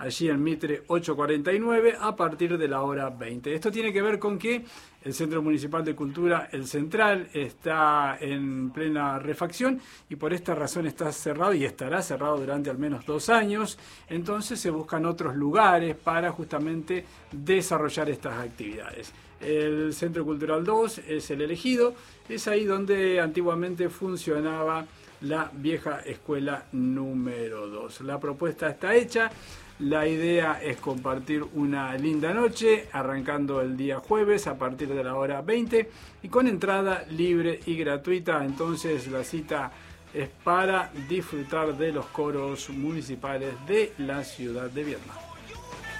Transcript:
allí en Mitre 849, a partir de la hora 20. Esto tiene que ver con que el Centro Municipal de Cultura, el Central, está en plena refacción y por esta razón está cerrado y estará cerrado durante al menos 2 años. Entonces se buscan otros lugares para justamente desarrollar estas actividades. El Centro Cultural 2 es el elegido, es ahí donde antiguamente funcionaba la vieja escuela número 2. La propuesta está hecha. La idea es compartir una linda noche, arrancando el día jueves a partir de la hora 20 y con entrada libre y gratuita. Entonces la cita es para disfrutar de los coros municipales de la ciudad de Viedma.